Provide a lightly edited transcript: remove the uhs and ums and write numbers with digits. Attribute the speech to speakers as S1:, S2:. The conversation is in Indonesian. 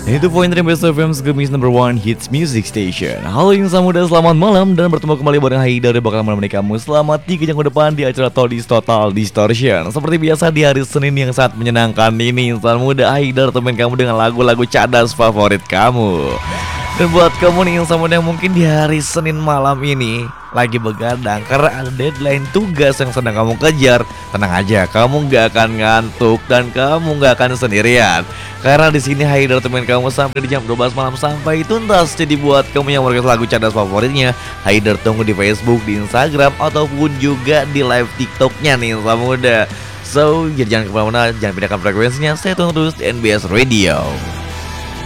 S1: Itu poin dari Best FM Gemis number one hits music station. Halo insan muda, selamat malam dan bertemu kembali bareng Haidar yang bakal menemani kamu selama 3 jam ke depan di acara Todis Total Distortion. Seperti biasa di hari Senin yang sangat menyenangkan ini, insan muda, Haidar temen kamu dengan lagu-lagu cadas favorit kamu. Dan buat kamu nih insan muda yang mungkin di hari Senin malam ini lagi begadang karena ada deadline tugas yang sedang kamu kejar, tenang aja, kamu gak akan ngantuk dan kamu gak akan sendirian. Karena di sini Haidar temen kamu sampai di jam 12 malam sampai tuntas. Jadi buat kamu yang merequest lagu cadas favoritnya, Haidar tunggu di Facebook, di Instagram, ataupun juga di live TikToknya nih insan muda. So, jangan kemana-mana, jangan pindahkan frekuensinya, saya tunggu terus di NBS Radio.